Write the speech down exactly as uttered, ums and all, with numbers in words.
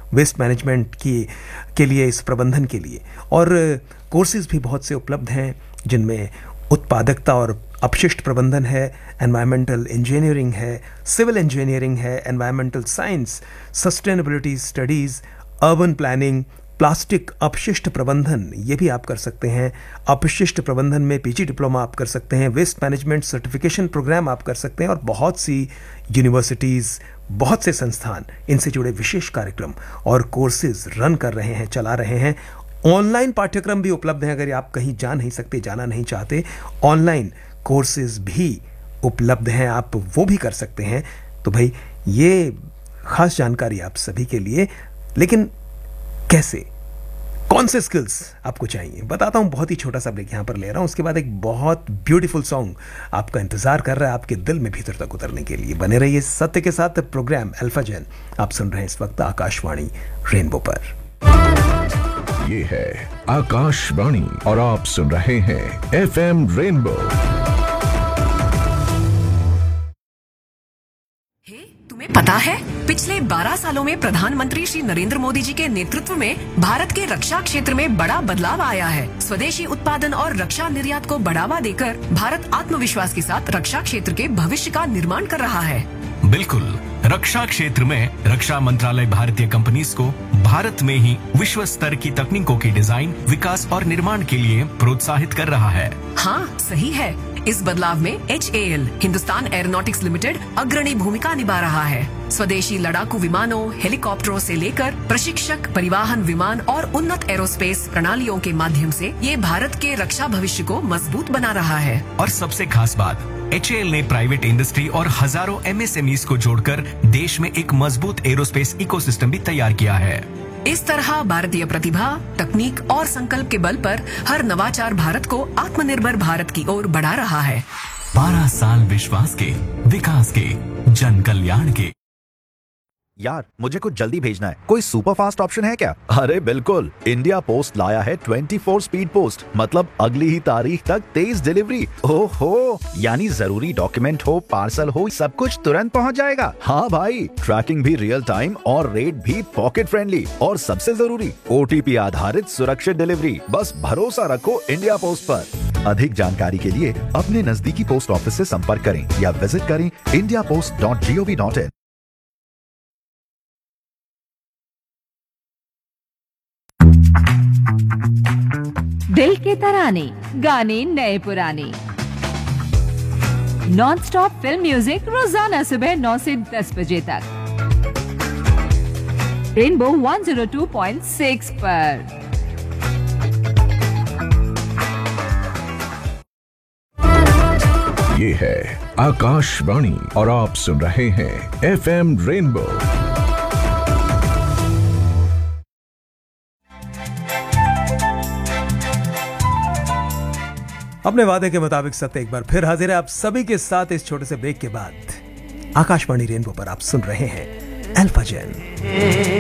Waste management की के लिए, इस प्रबंधन के लिए। और कोर्सेज भी बहुत से उपलब्ध हैं जिनमें उत्पादकता और अपशिष्ट प्रबंधन है, एनवायरमेंटल इंजीनियरिंग है, सिविल इंजीनियरिंग है, environmental science, sustainability studies, urban planning, plastic अपशिष्ट प्रबंधन, ये भी आप कर सकते हैं। अपशिष्ट प्रबंधन में पीजी डिप्लोमा आप कर सकते हैं। वेस्ट मैनेजमेंट सर्टिफिकेशन प्रोग्राम आप कर सकते हैं। और बहुत सी यूनिवर्सिटीज़, बहुत से संस्थान इनसे जुड़े विशेष कार्यक्रम और कोर्सेज रन कर रहे हैं, चला रहे हैं। ऑनलाइन पाठ्यक्रम भी उपलब्ध हैं। अगर आप कहीं जा नहीं सकते, जाना नहीं चाहते, ऑनलाइन कोर्सेज भी उपलब्ध हैं, आप वो भी कर सकते हैं। तो भाई ये खास जानकारी आप सभी के लिए। लेकिन कैसे, कौन से स्किल्स आपको चाहिए, बताता हूं। बहुत ही छोटा सा ब्रेक यहां पर ले रहा हूं, उसके बाद एक बहुत ब्यूटीफुल सॉन्ग आपका इंतजार कर रहा है आपके दिल में भीतर तक उतरने के लिए। बने रहिए सत्य के साथ। प्रोग्राम अल्फा जैन आप सुन रहे हैं इस वक्त आकाशवाणी रेनबो पर। ये है आकाशवाणी और आप सुन रहे हैं एफएम रेनबो। तुम्हें पता है, पिछले बारह सालों में प्रधानमंत्री श्री नरेंद्र मोदी जी के नेतृत्व में भारत के रक्षा क्षेत्र में बड़ा बदलाव आया है। स्वदेशी उत्पादन और रक्षा निर्यात को बढ़ावा देकर भारत आत्मविश्वास के साथ रक्षा क्षेत्र के भविष्य का निर्माण कर रहा है। बिल्कुल, रक्षा क्षेत्र में रक्षा मंत्रालय भारतीय कंपनीज को भारत में ही विश्व स्तर की तकनीकों की डिजाइन, विकास और निर्माण के लिए प्रोत्साहित कर रहा है। हाँ, सही है। इस बदलाव में H A L Hindustan aeronautics limited अग्रणी भूमिका निभा रहा है। स्वदेशी लड़ाकू विमानों, हेलीकॉप्टरों से लेकर प्रशिक्षक, परिवहन विमान और उन्नत एरोस्पेस प्रणालियों के माध्यम से ये भारत के रक्षा भविष्य को मजबूत बना रहा है। और सबसे खास बात, एच ए एल ने प्राइवेट इंडस्ट्री और हजारों एम एस एम ईज़ को जोड़कर देश में एक मजबूत एरोस्पेस इकोसिस्टम भी तैयार किया है। इस तरह भारतीय प्रतिभा, तकनीक और संकल्प के बल पर हर नवाचार भारत को आत्मनिर्भर भारत की ओर बढ़ा रहा है। बारह साल विश्वास के, विकास के, जन कल्याण के। यार, मुझे कुछ जल्दी भेजना है, कोई सुपर फास्ट ऑप्शन है क्या? अरे बिल्कुल, इंडिया पोस्ट लाया है चौबीस स्पीड पोस्ट, मतलब अगली ही तारीख तक तेज डिलीवरी। ओहो, यानी जरूरी डॉक्यूमेंट हो, पार्सल हो, सब कुछ तुरंत पहुंच जाएगा। हाँ भाई, ट्रैकिंग भी रियल टाइम और रेट भी पॉकेट फ्रेंडली। और सबसे जरूरी, ओ टी पी आधारित सुरक्षित डिलीवरी। बस भरोसा रखो इंडिया पोस्ट पर। अधिक जानकारी के लिए अपने नजदीकी पोस्ट ऑफिस से संपर्क करें या विजिट करें India post dot G O V dot in. दिल के तराने, गाने नए पुराने, नॉन स्टॉप फिल्म म्यूजिक रोजाना सुबह नौ से दस बजे तक रेनबो एक सौ दो पॉइंट छह पर। ये है आकाशवाणी और आप सुन रहे हैं एफएम रेनबो। अपने वादे के मुताबिक सत्य एक बार फिर हाजिर है आप सभी के साथ इस छोटे से ब्रेक के बाद। आकाशवाणी रेनबो पर आप सुन रहे हैं अल्फा जैन।